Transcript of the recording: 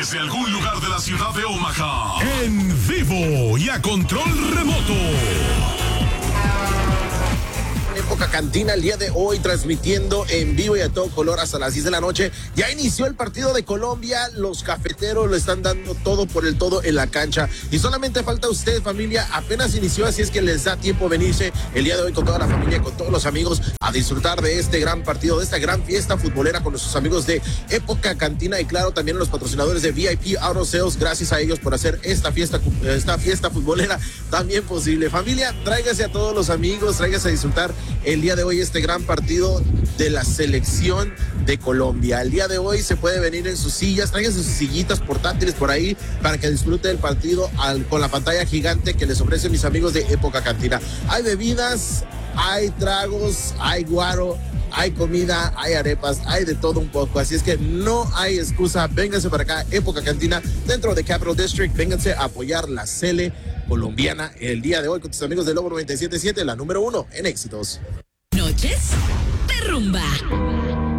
Desde algún lugar de la ciudad de Omaha, en vivo y a control remoto. Época Cantina el día de hoy, transmitiendo en vivo y a todo color hasta las 10 de la noche. Ya inició el partido de Colombia, los cafeteros lo están dando todo por el todo en la cancha y solamente falta usted, familia, apenas inició, así es que les da tiempo venirse el día de hoy con toda la familia, con todos los amigos, a disfrutar de este gran partido, de esta gran fiesta futbolera con nuestros amigos de Época Cantina y claro, también los patrocinadores de VIP Auto Sales, gracias a ellos por hacer esta fiesta futbolera también posible. Familia, tráigase a todos los amigos, tráigase a disfrutar el día de hoy este gran partido de la selección de Colombia. El día de hoy se puede venir en sus sillas, tráiganse sus sillitas portátiles por ahí para que disfrute el partido con la pantalla gigante que les ofrecen mis amigos de Época Cantina. Hay bebidas, hay tragos, hay guaro, hay comida, hay arepas, hay de todo un poco, así es que no hay excusa. Vénganse para acá, Época Cantina, dentro de Capital District. Vénganse a apoyar la Sele colombiana el día de hoy con tus amigos de Lobo 97.7, la número 1 en éxitos. Noches de rumba.